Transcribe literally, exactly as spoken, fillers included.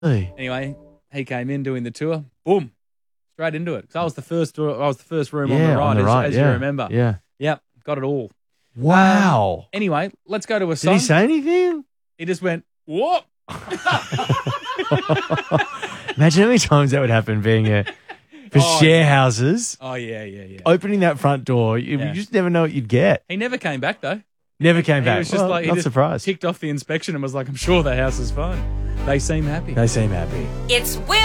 Really? Anyway, he came in doing the tour. Boom. Straight into it. 'Cause I was the first I was the first room Yeah, on the right, on the as, right, as yeah, you remember. yeah. Yep. Got it all. Wow. Anyway, let's go to a Did song. he say anything? He just went, whoop. Imagine how many times that would happen being a for Oh, share yeah. houses. Oh, yeah, yeah, yeah. Opening that front door, you, Yeah. you just never know what you'd get. He never came back, though. Never came He back. was just Well, like, he not just surprised. ticked off the inspection and was like, I'm sure the house is fine. They seem happy. They seem happy. It's Will.